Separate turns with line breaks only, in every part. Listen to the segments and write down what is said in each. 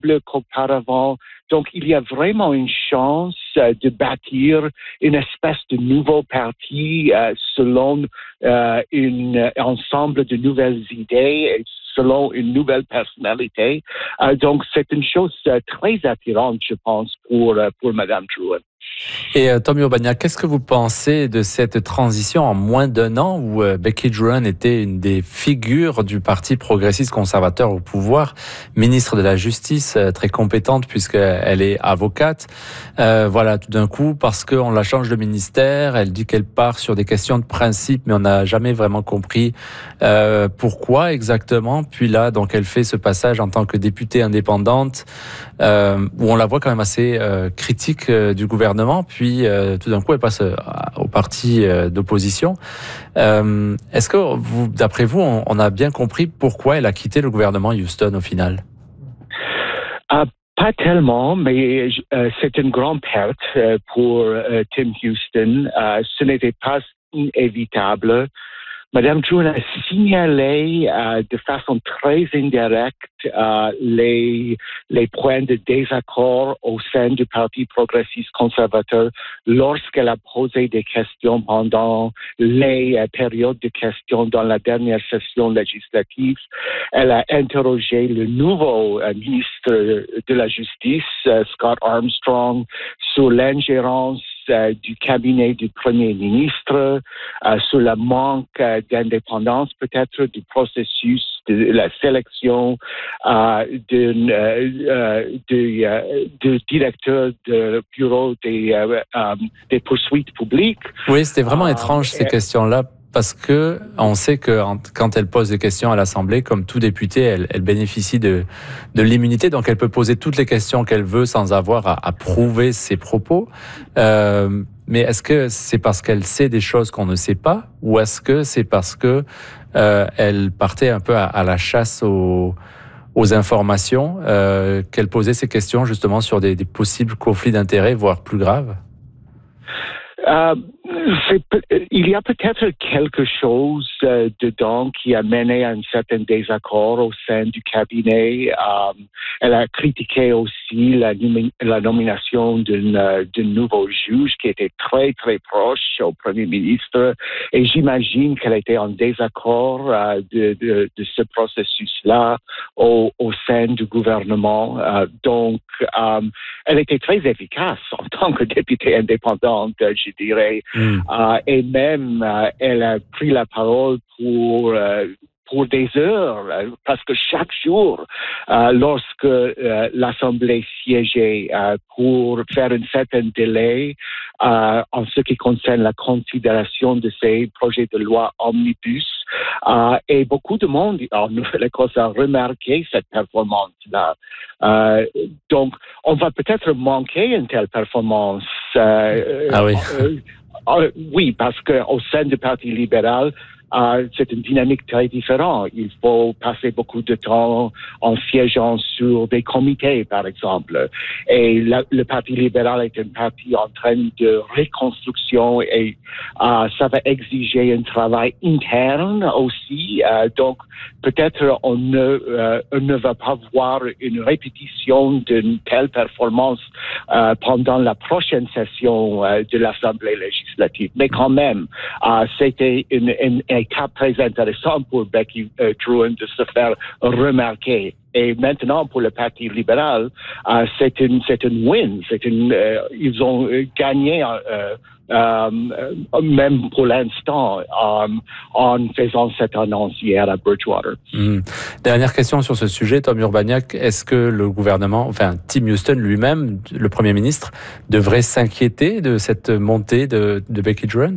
qu'auparavant. Donc, il y a vraiment une chance de bâtir une espèce de nouveau parti selon un ensemble de nouvelles idées et selon une nouvelle personnalité. Donc, c'est une chose très attirante, je pense, pour Mme Drouin.
Et Tom Urbaniak, qu'est-ce que vous pensez de cette transition en moins d'un an où Becky Drouin était une des figures du Parti progressiste conservateur au pouvoir, ministre de la Justice, très compétente puisqu'elle est avocate. Voilà, tout d'un coup, parce qu'on la change de ministère, elle dit qu'elle part sur des questions de principe, mais on n'a jamais vraiment compris pourquoi exactement. Puis là, donc, elle fait ce passage en tant que députée indépendante, où on la voit quand même assez critique du gouvernement. Puis tout d'un coup, elle passe au parti d'opposition. Est-ce que, d'après vous, on a bien compris pourquoi elle a quitté le gouvernement Houston au final?
Pas tellement, mais c'est une grande perte pour Tim Houston. Ce n'était pas inévitable. Madame Drouin a signalé de façon très indirecte les points de désaccord au sein du Parti progressiste conservateur lorsqu'elle a posé des questions pendant les périodes de questions dans la dernière session législative. Elle a interrogé le nouveau ministre de la Justice, Scott Armstrong, sur l'ingérence du cabinet du Premier ministre, sur le manque d'indépendance peut-être du processus de la sélection du directeur du bureau des poursuites publiques.
Oui, c'était vraiment étrange ces questions-là. Parce que on sait que quand elle pose des questions à l'Assemblée, comme tout député, elle bénéficie de l'immunité, donc elle peut poser toutes les questions qu'elle veut sans avoir à prouver ses propos. Mais est-ce que c'est parce qu'elle sait des choses qu'on ne sait pas, ou est-ce que c'est parce que elle partait un peu à la chasse aux informations, qu'elle posait ces questions justement sur des possibles conflits d'intérêts, voire plus graves?
Il y a peut-être quelque chose dedans qui a mené à un certain désaccord au sein du cabinet. Elle a critiqué aussi la nomination d'un nouveau juge qui était très, très proche au Premier ministre. Et j'imagine qu'elle était en désaccord de ce processus-là au sein du gouvernement. Donc, elle était très efficace en tant que députée indépendante, je dirais. Et même, elle a pris la parole pour des heures, parce que chaque jour, lorsque l'Assemblée siégeait pour faire un certain délai en ce qui concerne la considération de ces projets de loi omnibus, et beaucoup de monde en Nouvelle-Écosse a remarqué cette performance-là. Donc, on va peut-être manquer une telle performance.
Ah oui.
Oui, parce qu'au sein du Parti libéral, c'est une dynamique très différente. Il faut passer beaucoup de temps en siégeant sur des comités, par exemple. Et le Parti libéral est un parti en train de reconstruction et ça va exiger un travail interne aussi. Donc, peut-être on ne va pas voir une répétition d'une telle performance pendant la prochaine session de l'Assemblée législative. Mais quand même, c'était une étape très intéressante pour Becky Drouin de se faire remarquer. Et maintenant, pour le Parti libéral, c'est une win. Ils ont gagné même pour l'instant en faisant cette annonce hier à Bridgewater.
Dernière question sur ce sujet, Tom Urbaniak. Est-ce que le gouvernement, enfin Tim Houston lui-même, le Premier ministre, devrait s'inquiéter de cette montée de Becky Drouin?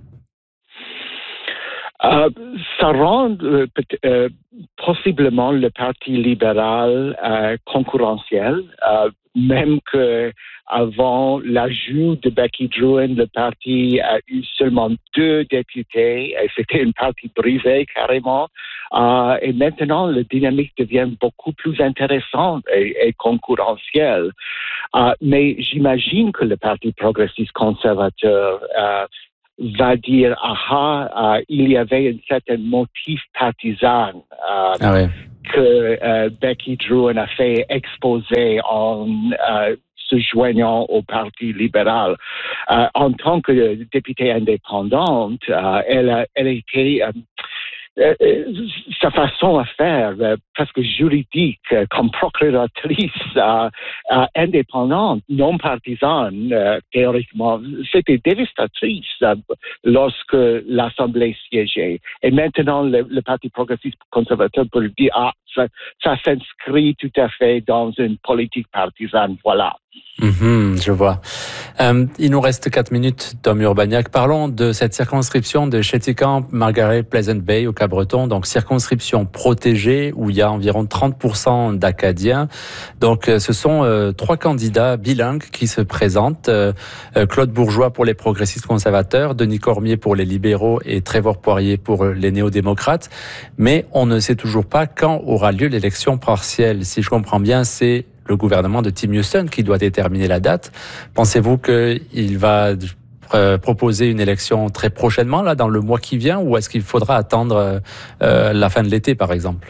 Ça rend possiblement le Parti libéral concurrentiel, même que avant l'ajout de Becky Drouin, le parti a eu seulement 2 députés et c'était une partie brisée carrément. Et maintenant, la dynamique devient beaucoup plus intéressante et concurrentielle. Mais j'imagine que le Parti progressiste conservateur va dire il y avait un certain motif partisan que Becky Drouin a fait exposer en se joignant au Parti libéral. En tant que députée indépendante, elle était sa façon à faire, presque juridique, comme procuratrice indépendante, non partisane, théoriquement, c'était dévastatrice lorsque l'Assemblée siégeait. Et maintenant, le Parti progressiste conservateur peut dire, ça s'inscrit tout à fait dans une politique partisane, voilà.
Je vois. Il nous reste 4 minutes, Tom Urbaniak. Parlons de cette circonscription de Chéticamp, Margaret Pleasant Bay au Cap-Breton. Donc, circonscription protégée où il y a environ 30% d'Acadiens. Donc, ce sont 3 candidats bilingues qui se présentent. Claude Bourgeois pour les progressistes conservateurs, Denis Cormier pour les libéraux et Trevor Poirier pour les néo-démocrates. Mais on ne sait toujours pas quand aura lieu l'élection partielle. Si je comprends bien, c'est le gouvernement de Tim Houston qui doit déterminer la date. Pensez-vous qu'il va proposer une élection très prochainement, là, dans le mois qui vient, ou est-ce qu'il faudra attendre la fin de l'été, par exemple?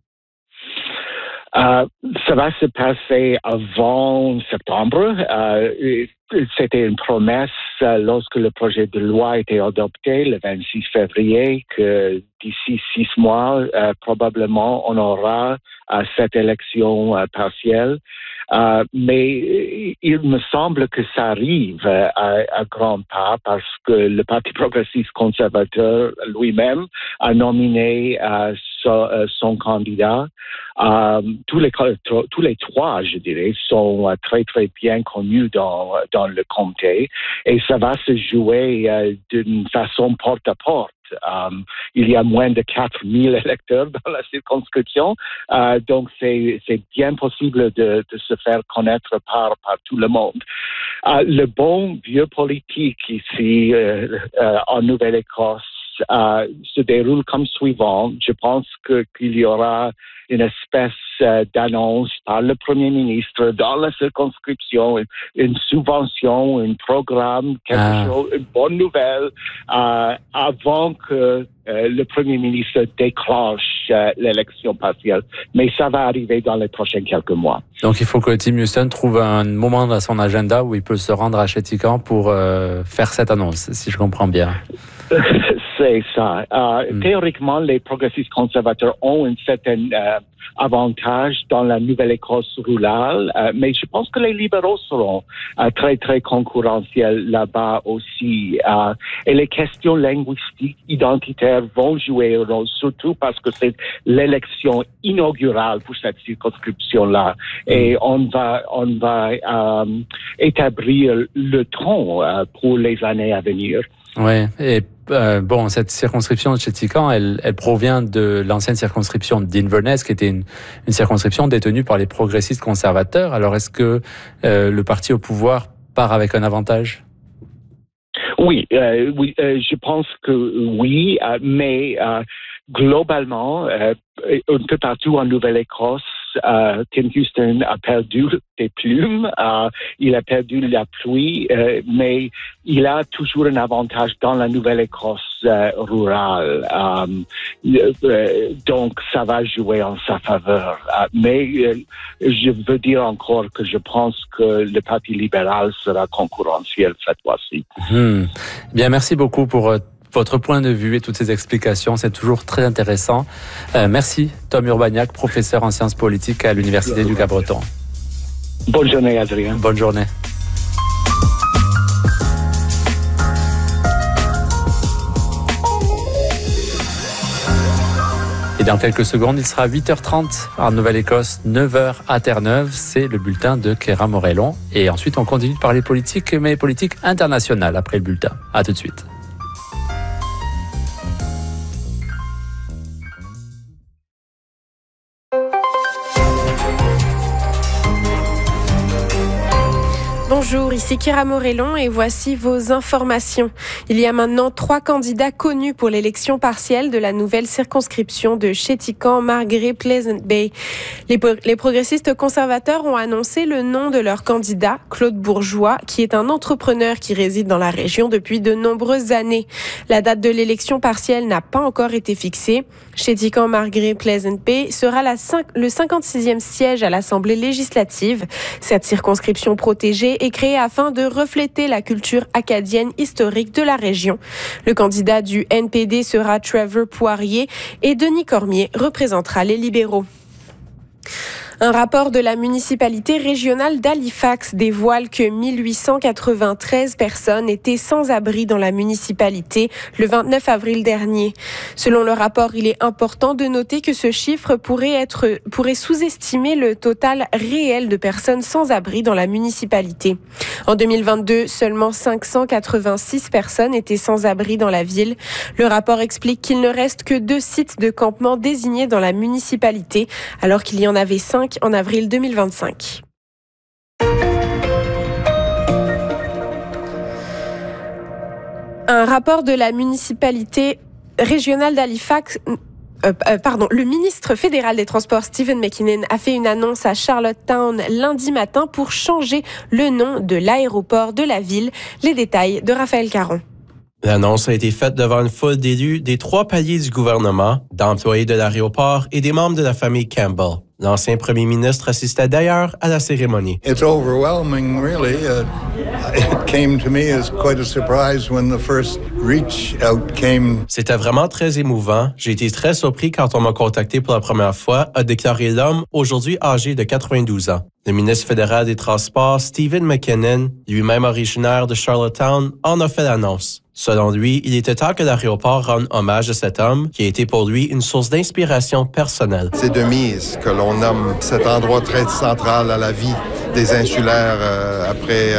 Ça va se passer avant septembre. C'était une promesse lorsque le projet de loi a été adopté le 26 février que d'ici 6 mois, probablement, on aura cette élection partielle. Mais il me semble que ça arrive à grands pas parce que le Parti progressiste conservateur lui-même a nominé son candidat. Tous les 3, je dirais, sont très, très bien connus dans le comté et ça va se jouer d'une façon porte à porte. Il y a moins de 4000 électeurs dans la circonscription, donc c'est bien possible de se faire connaître par tout le monde. Le bon vieux politique ici en Nouvelle-Écosse se déroule comme suivant. Je pense qu'il y aura une espèce d'annonce par le Premier ministre dans la circonscription, une subvention, un programme, quelque chose, une bonne nouvelle, avant que le Premier ministre déclenche l'élection partielle. Mais ça va arriver dans les prochains quelques mois.
Donc il faut que Tim Houston trouve un moment dans son agenda où il peut se rendre à Chéticamp pour faire cette annonce, si je comprends bien.
C'est ça. Théoriquement, les progressistes conservateurs ont un certain avantage dans la Nouvelle-Écosse rurale, mais je pense que les libéraux seront très, très concurrentiels là-bas aussi. Et les questions linguistiques, identitaires vont jouer un rôle, surtout parce que c'est l'élection inaugurale pour cette circonscription-là. Et on va établir le ton pour les années à venir.
Ouais. Et bon, cette circonscription de Chéticamp, elle provient de l'ancienne circonscription d'Inverness, qui était une circonscription détenue par les progressistes conservateurs. Alors, est-ce que le parti au pouvoir part avec un avantage?
Oui, je pense que oui, mais globalement, un peu partout en Nouvelle-Écosse, Tim Houston a perdu des plumes, il a perdu la pluie, mais il a toujours un avantage dans la Nouvelle-Écosse rurale. Donc, ça va jouer en sa faveur. Mais je veux dire encore que je pense que le Parti libéral sera concurrentiel cette fois-ci.
Bien, merci beaucoup pour votre point de vue et toutes ces explications. C'est toujours très intéressant. Merci, Tom Urbaniak, professeur en sciences politiques à l'Université du Cap-Breton.
Bonne journée, Adrien.
Bonne journée. Et dans quelques secondes, il sera 8h30 en Nouvelle-Écosse, 9h à Terre-Neuve. C'est le bulletin de Kéra Morellon. Et ensuite, on continue de parler politique, mais politique internationale après le bulletin. À tout de suite.
Bonjour, ici Kira Morellon et voici vos informations. Il y a maintenant 3 candidats connus pour l'élection partielle de la nouvelle circonscription de Chéticamp-Marguerite-Pleasant Bay. Les progressistes conservateurs ont annoncé le nom de leur candidat, Claude Bourgeois, qui est un entrepreneur qui réside dans la région depuis de nombreuses années. La date de l'élection partielle n'a pas encore été fixée. Chéticamp-Marguerite-Pleasant Bay sera le 56e siège à l'Assemblée législative. Cette circonscription protégée est créée afin de refléter la culture acadienne historique de la région. Le candidat du NPD sera Trevor Poirier et Denis Cormier représentera les libéraux. Un rapport de la municipalité régionale d'Halifax dévoile que 1893 personnes étaient sans abri dans la municipalité le 29 avril dernier. Selon le rapport, il est important de noter que ce chiffre pourrait sous-estimer le total réel de personnes sans abri dans la municipalité. En 2022, seulement 586 personnes étaient sans abri dans la ville. Le rapport explique qu'il ne reste que 2 sites de campement désignés dans la municipalité, alors qu'il y en avait 5 en avril 2025. Un rapport de la municipalité régionale d'Halifax... le ministre fédéral des Transports, Stephen McKinnon, a fait une annonce à Charlottetown lundi matin pour changer le nom de l'aéroport de la ville. Les détails de Raphaël Caron.
L'annonce a été faite devant une foule d'élus des 3 paliers du gouvernement, d'employés de l'aéroport et des membres de la famille Campbell. L'ancien premier ministre assistait d'ailleurs à la cérémonie.
It's overwhelming, really. It came to me as quite a surprise when the first reach out came.
C'était vraiment très émouvant. J'ai été très surpris quand on m'a contacté pour la première fois, a déclaré l'homme, aujourd'hui âgé de 92 ans. Le ministre fédéral des Transports, Stephen McKinnon, lui-même originaire de Charlottetown, en a fait l'annonce. Selon lui, il était temps que l'aéroport rende hommage à cet homme qui a été pour lui une source d'inspiration personnelle.
C'est de mise que l'on nomme cet endroit très central à la vie des insulaires après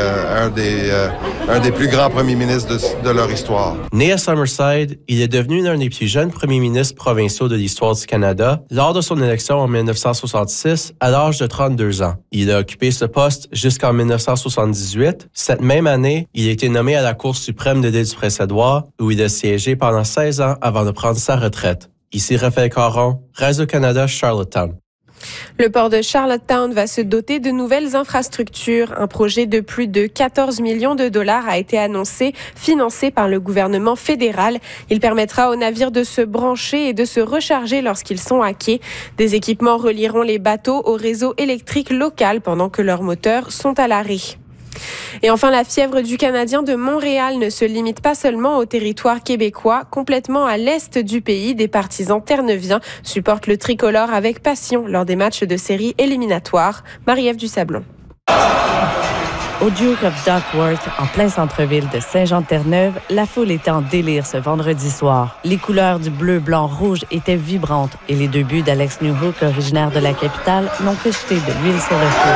un des plus grands premiers ministres de leur histoire.
Né à Summerside, il est devenu l'un des plus jeunes premiers ministres provinciaux de l'histoire du Canada lors de son élection en 1966 à l'âge de 32 ans. Il a occupé ce poste jusqu'en 1978. Cette même année, il a été nommé à la Cour suprême de l'île du Prince-Édouard où il a siégé pendant 16 ans avant de prendre sa retraite. Ici Raphaël Caron, Radio-Canada, Charlottetown.
Le port de Charlottetown va se doter de nouvelles infrastructures. Un projet de plus de 14 millions de dollars a été annoncé, financé par le gouvernement fédéral. Il permettra aux navires de se brancher et de se recharger lorsqu'ils sont à quai. Des équipements relieront les bateaux au réseau électrique local pendant que leurs moteurs sont à l'arrêt. Et enfin, la fièvre du Canadien de Montréal ne se limite pas seulement au territoire québécois. Complètement à l'est du pays, des partisans terneviens supportent le tricolore avec passion lors des matchs de série éliminatoires. Marie-Ève Dusablon.
Au Duke of Duckworth, en plein centre-ville de Saint-Jean-de-Terre-Neuve, la foule était en délire ce vendredi soir. Les couleurs du bleu, blanc, rouge étaient vibrantes et les 2 buts d'Alex Newhook, originaire de la capitale, n'ont que jeté de l'huile sur le feu.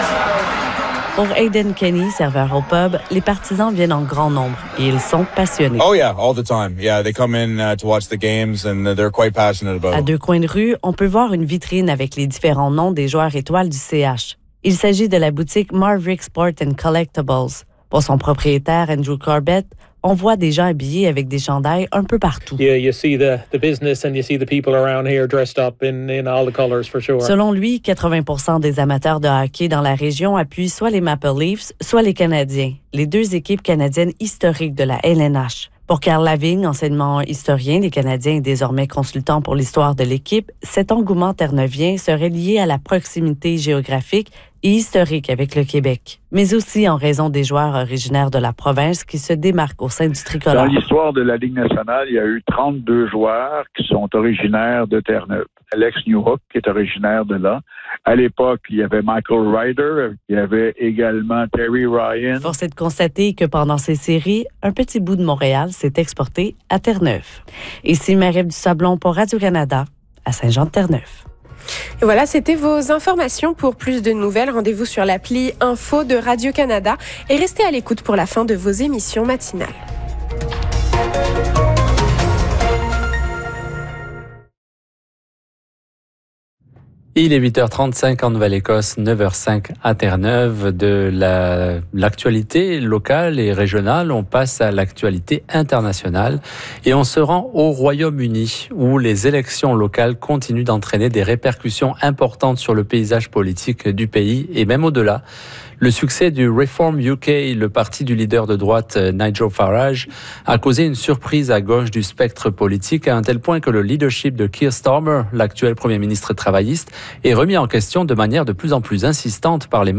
Pour Aidan Kenny, serveur au pub, les partisans viennent en grand nombre et ils sont passionnés.
Oh yeah, all the time. Yeah, they come in to watch the games and they're quite passionate about it.
À 2 coins de rue, on peut voir une vitrine avec les différents noms des joueurs étoiles du CH. Il s'agit de la boutique Marvrick Sport and Collectibles. Pour son propriétaire, Andrew Corbett, on voit des gens habillés avec des chandails un peu partout.
Yeah, you see the business and you see the people around here dressed up in all the colors for sure.
Selon lui, 80% des amateurs de hockey dans la région appuient soit les Maple Leafs, soit les Canadiens, les 2 équipes canadiennes historiques de la LNH. Pour Carl Lavigne, enseignement historien des Canadiens et désormais consultant pour l'histoire de l'équipe, cet engouement terneuvien serait lié à la proximité géographique et historique avec le Québec, mais aussi en raison des joueurs originaires de la province qui se démarquent au sein du tricolore.
Dans l'histoire de la Ligue nationale, il y a eu 32 joueurs qui sont originaires de Terre-Neuve. Alex Newhook, qui est originaire de là. À l'époque, il y avait Michael Ryder, il y avait également Terry Ryan.
Force est de constater que pendant ces séries, un petit bout de Montréal s'est exporté à Terre-Neuve. Ici Marie-Ève Dusablon pour Radio-Canada, à Saint-Jean-de-Terre-Neuve.
Et voilà, c'était vos informations. Pour plus de nouvelles, rendez-vous sur l'appli Info de Radio-Canada et restez à l'écoute pour la fin de vos émissions matinales.
Il est 8h35 en Nouvelle-Écosse, 9h05 à Terre-Neuve. De l'actualité locale et régionale, on passe à l'actualité internationale et on se rend au Royaume-Uni où les élections locales continuent d'entraîner des répercussions importantes sur le paysage politique du pays et même au-delà. Le succès du Reform UK, le parti du leader de droite Nigel Farage, a causé une surprise à gauche du spectre politique à un tel point que le leadership de Keir Starmer, l'actuel Premier ministre travailliste, est remis en question de manière de plus en plus insistante par les